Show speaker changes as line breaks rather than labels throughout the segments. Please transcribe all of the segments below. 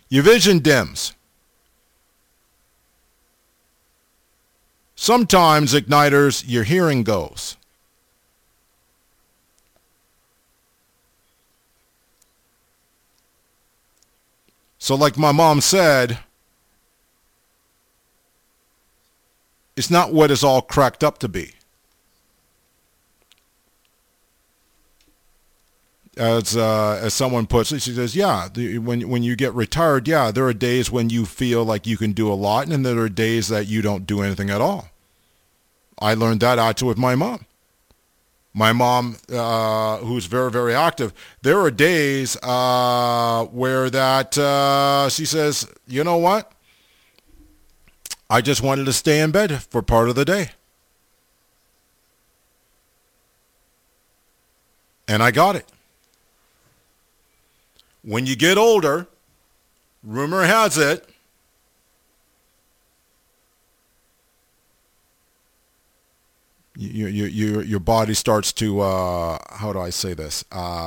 Your vision dims. Sometimes, igniters, your hearing goes. So like my mom said, it's not what it's all cracked up to be. As someone puts it, she says, yeah, when you get retired, yeah, there are days when you feel like you can do a lot, and there are days that you don't do anything at all. I learned that actually with my mom. My mom, who's very, very active, there are days where that she says, you know what? I just wanted to stay in bed for part of the day. And I got it. When you get older, rumor has it, your body starts to, how do I say this?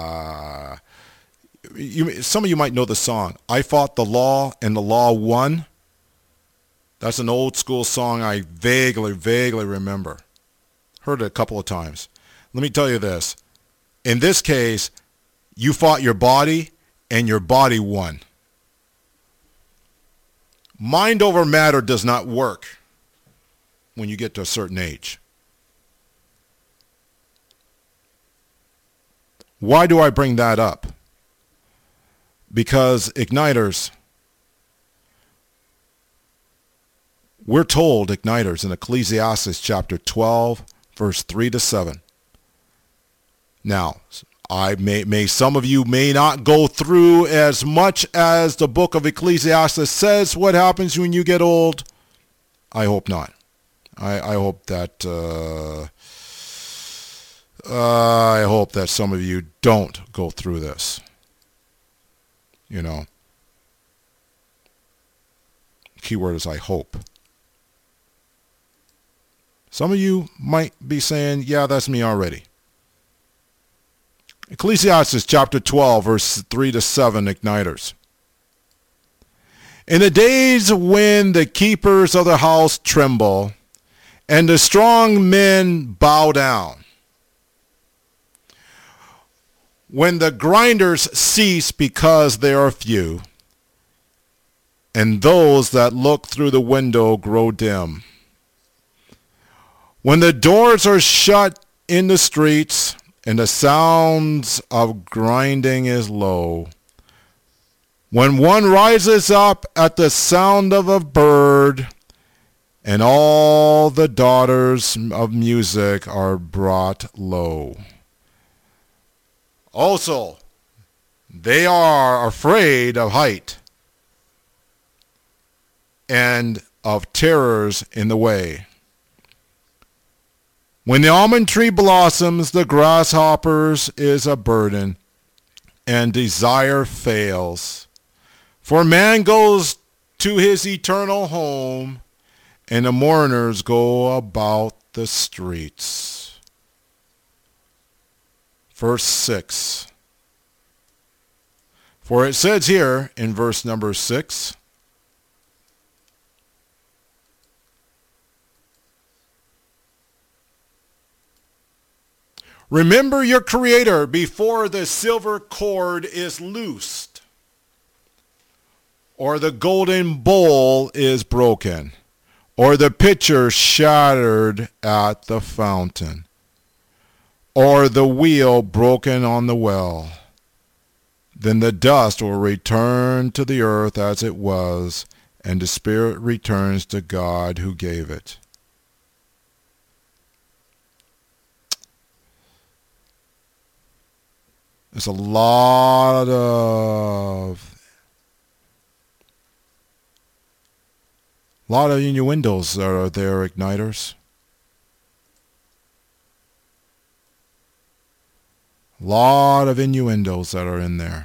Some of you might know the song, I Fought the Law and the Law Won. That's an old school song I vaguely remember. Heard it a couple of times. Let me tell you this. In this case, you fought your body and your body won. Mind over matter does not work when you get to a certain age. Why do I bring that up? Because igniters, we're told, igniters, in Ecclesiastes chapter 12, verse 3 to 7. Now, some of you may not go through as much as the book of Ecclesiastes says what happens when you get old. I hope not. I hope that some of you don't go through this. You know. Keyword is I hope. Some of you might be saying, yeah, that's me already. Ecclesiastes chapter 12, verse 3 to 7, igniters. In the days when the keepers of the house tremble, and the strong men bow down, when the grinders cease because they are few, and those that look through the window grow dim, when the doors are shut in the streets, and the sounds of grinding is low, when one rises up at the sound of a bird, and all the daughters of music are brought low. Also, they are afraid of height and of terrors in the way. When the almond tree blossoms, the grasshoppers is a burden, and desire fails. For man goes to his eternal home, and the mourners go about the streets. Verse 6. For it says here in verse number 6, remember your Creator before the silver cord is loosed, or the golden bowl is broken, or the pitcher shattered at the fountain, or the wheel broken on the well. Then the dust will return to the earth as it was, and the spirit returns to God who gave it. There's a lot of innuendos that are there, igniters. A lot of innuendos that are in there.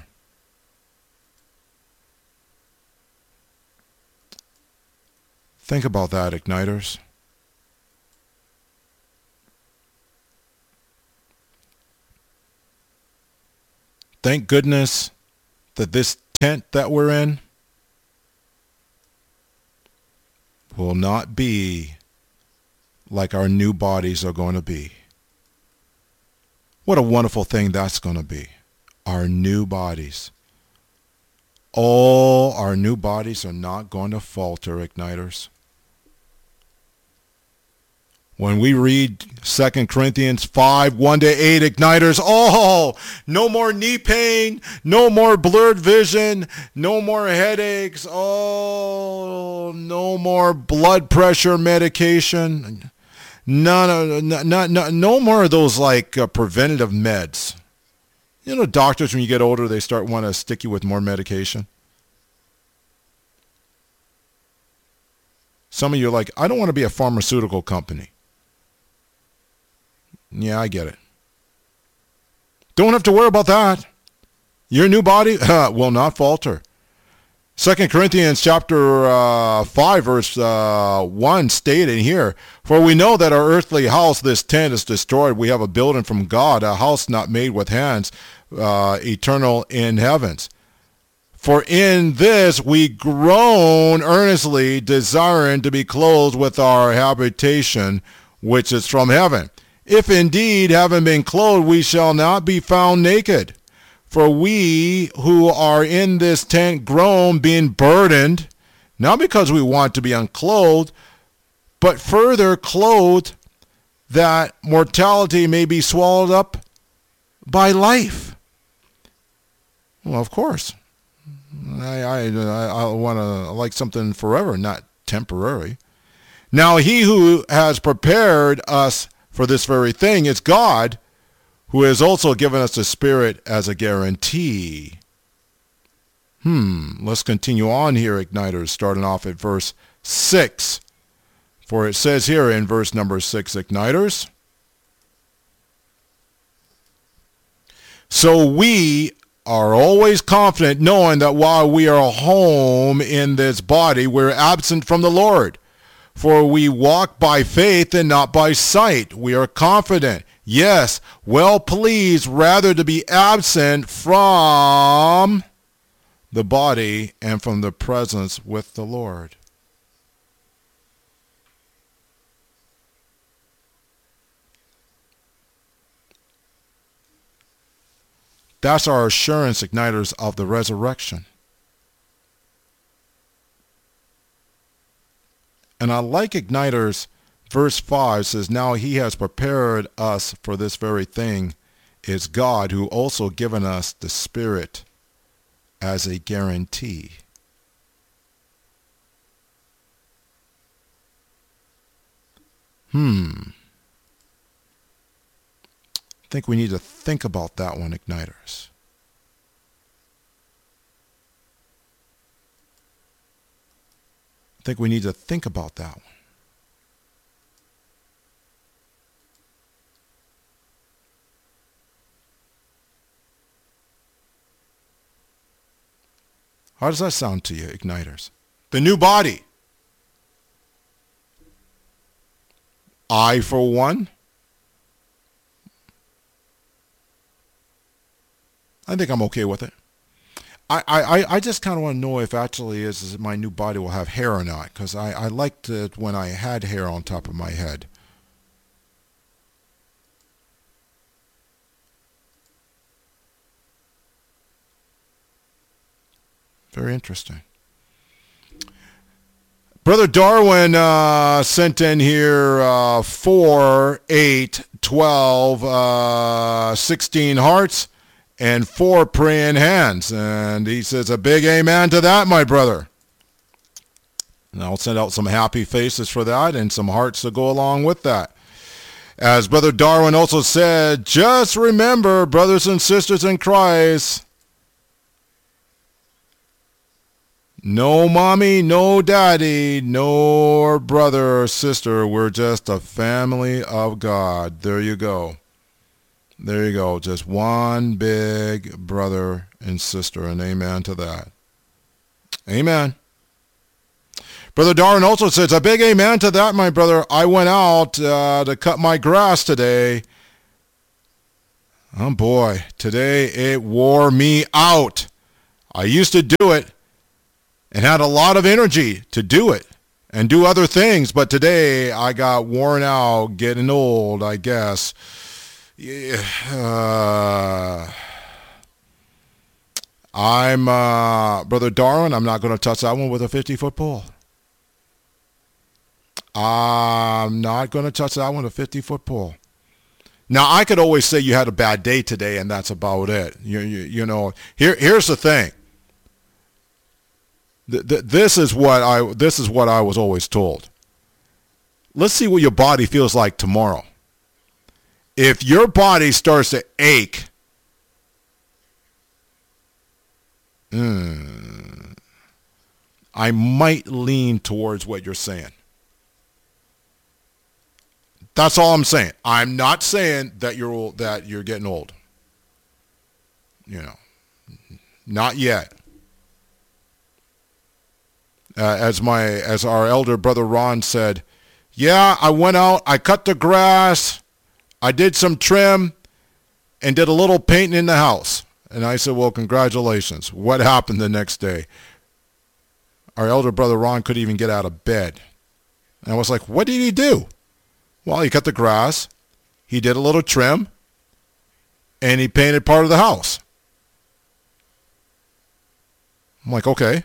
Think about that, igniters. Thank goodness that this tent that we're in will not be like our new bodies are going to be. What a wonderful thing that's going to be. Our new bodies. All our new bodies are not going to falter, Igniters. When we read 2 Corinthians 5, 1-8, Igniters, no more knee pain, no more blurred vision, no more headaches, no more blood pressure medication, no more of those preventative meds. You know, doctors, when you get older, they want to stick you with more medication. Some of you are like, I don't want to be a pharmaceutical company. Yeah, I get it. Don't have to worry about that. Your new body will not falter. 2 Corinthians chapter 5, verse 1 stated here, for we know that our earthly house, this tent, is destroyed. We have a building from God, a house not made with hands, eternal in heavens. For in this we groan earnestly, desiring to be clothed with our habitation, which is from heaven. If indeed, having been clothed, we shall not be found naked. For we who are in this tent groan, being burdened, not because we want to be unclothed, but further clothed, that mortality may be swallowed up by life. Well, of course. I want to like something forever, not temporary. Now he who has prepared us for this very thing is God, who has also given us the Spirit as a guarantee. Let's continue on here, Igniters, starting off at verse 6. For it says here in verse number 6, Igniters, so we are always confident, knowing that while we are home in this body, we're absent from the Lord. For we walk by faith and not by sight. We are confident, yes, well pleased rather to be absent from the body and from the presence with the Lord. That's our assurance, Igniters, of the resurrection. And I like Igniters, verse 5 says, now he has prepared us for this very thing, is God, who also given us the Spirit as a guarantee. I think we need to think about that one, Igniters. I think we need to think about that one. How does that sound to you, Igniters? The new body. I, for one, I think I'm okay with it. I just kind of want to know if actually is my new body will have hair or not, because I liked it when I had hair on top of my head. Very interesting. Brother Darwin sent in here 4, 8, 12, 16 hearts and 4 praying hands. And he says a big amen to that, my brother. And I'll send out some happy faces for that and some hearts to go along with that. As Brother Darwin also said, just remember, brothers and sisters in Christ, no mommy, no daddy, no brother or sister. We're just a family of God. There you go. There you go. Just one big brother and sister, and amen to that. Amen. Brother Darwin also says, a big amen to that, my brother. I went out to cut my grass today. Oh boy, today it wore me out. I used to do it and had a lot of energy to do it. and do other things. But today I got worn out, getting old, I guess. Yeah, I'm Brother Darwin. I'm not going to touch that one with a 50-foot pole. I'm not going to touch that one with a 50-foot pole. Now, I could always say you had a bad day today, and that's about it. You know. Here's the thing. This is what I was always told. Let's see what your body feels like tomorrow. If your body starts to ache, I might lean towards what you're saying. That's all I'm saying. I'm not saying that you're old, that you're getting old. You know, not yet. As our elder brother Ron said, yeah, I went out, I cut the grass, I did some trim, and did a little painting in the house. And I said, well, congratulations. What happened the next day? Our elder brother Ron couldn't even get out of bed. And I was like, what did he do? Well, he cut the grass, he did a little trim, and he painted part of the house. I'm like, okay.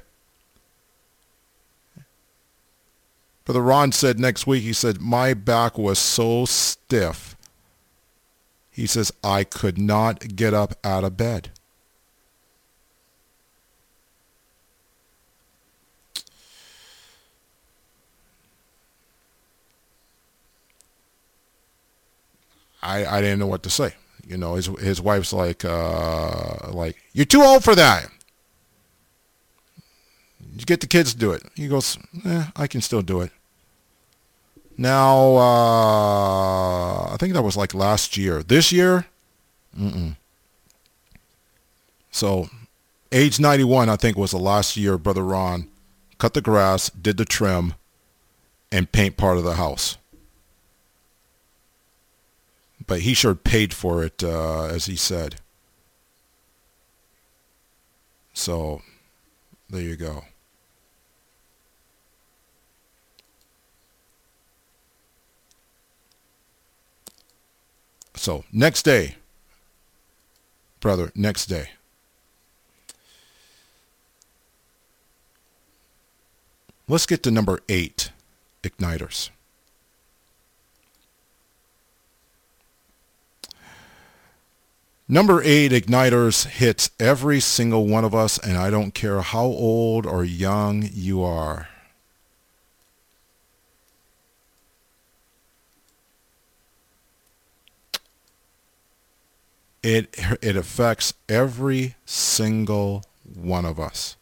Brother Ron said next week, he said, my back was so stiff. He says, I could not get up out of bed. I didn't know what to say. You know, his wife's like, you're too old for that. You get the kids to do it. He goes, I can still do it. Now, I think that was like last year. This year, So, age 91, I think, was the last year Brother Ron cut the grass, did the trim, and paint part of the house. But he sure paid for it, as he said. So, there you go. So, next day, brother, next day. Let's get to number 8, igniters. Number 8, igniters, hits every single one of us, and I don't care how old or young you are. It affects every single one of us.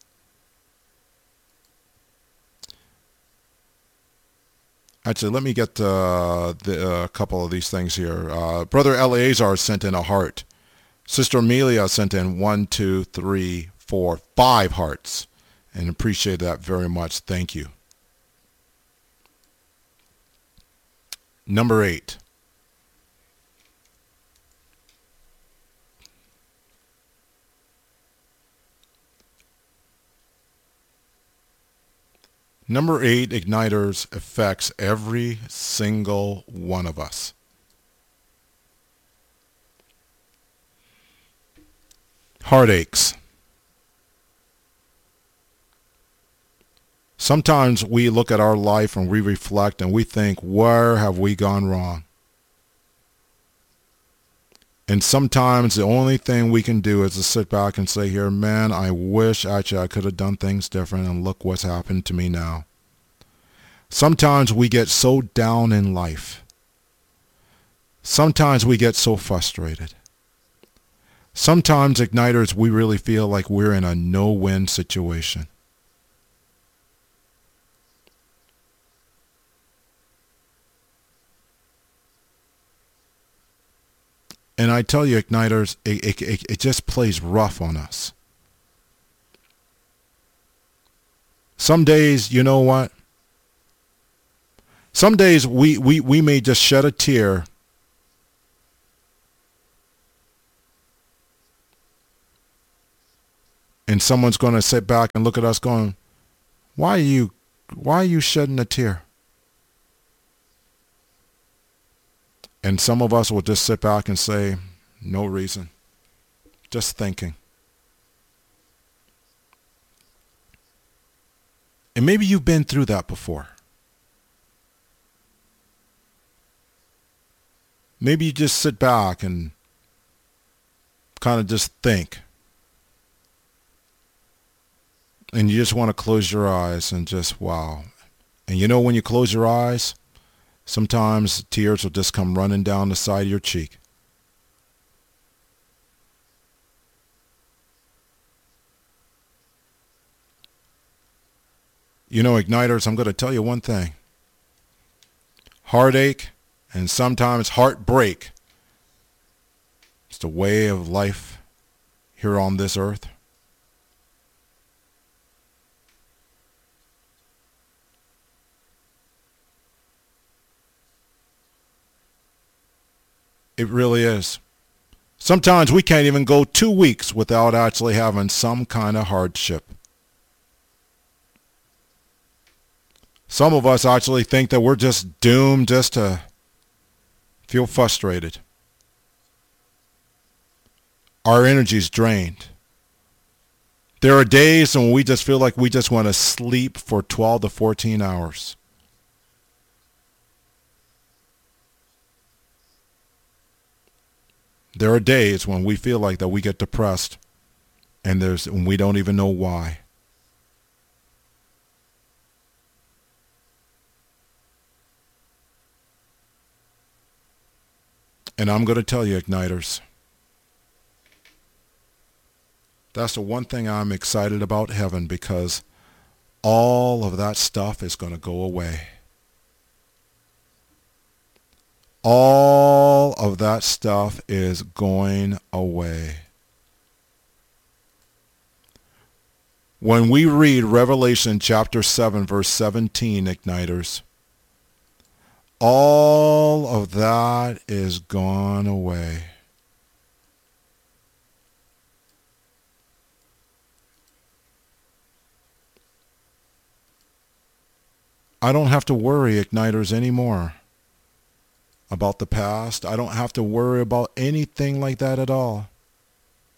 Actually, let me get a couple of these things here. Brother Eleazar sent in a heart. Sister Amelia sent in 1, 2, 3, 4, 5 hearts, and appreciate that very much. Thank you. Number 8. Number 8, igniters, affects every single one of us. Heartaches. Sometimes we look at our life and we reflect and we think, where have we gone wrong? And sometimes the only thing we can do is to sit back and say, here, man, I wish actually I could have done things different, and look what's happened to me now. Sometimes we get so down in life. Sometimes we get so frustrated. Sometimes, igniters, we really feel like we're in a no-win situation. And I tell you, igniters, it just plays rough on us. Some days, you know what? Some days we may just shed a tear and someone's going to sit back and look at us going, why are you why are you shedding a tear? And some of us will just sit back and say, no reason. Just thinking. And maybe you've been through that before. Maybe you just sit back and kind of just think. And you just want to close your eyes and just, wow. And you know when you close your eyes, sometimes tears will just come running down the side of your cheek. You know, Igniters, I'm going to tell you one thing. Heartache and sometimes heartbreak. It's the way of life here on this earth. It really is. Sometimes we can't even go 2 weeks without actually having some kind of hardship. Some of us actually think that we're just doomed just to feel frustrated. Our energy's drained. There are days when we just feel like we just want to sleep for 12 to 14 hours. There are days when we feel like that we get depressed and we don't even know why. And I'm going to tell you, Igniters, that's the one thing I'm excited about heaven, because all of that stuff is going to go away. All of that stuff is going away. When we read Revelation chapter 7, verse 17, Igniters, all of that is gone away. I don't have to worry, Igniters, anymore about the past. I don't have to worry about anything like that at all.